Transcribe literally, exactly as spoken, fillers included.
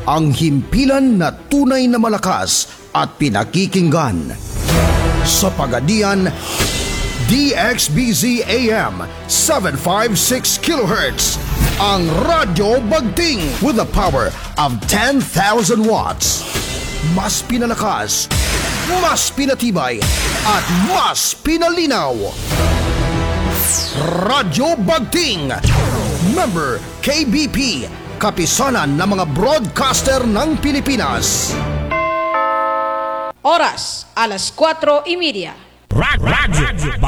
ang himpilan na tunay na malakas at pinakikinggan. Sa Pagadian, D X B Z A M seven fifty-six kilohertz, ang Radyo Bagting with a power of ten thousand watts. Mas pinalakas, mas pinatibay, at mas pinalinaw. Radyo Bagting, member K B P, kapisanan ng mga broadcaster ng Pilipinas. Oras, alas kwatro y media. Radyo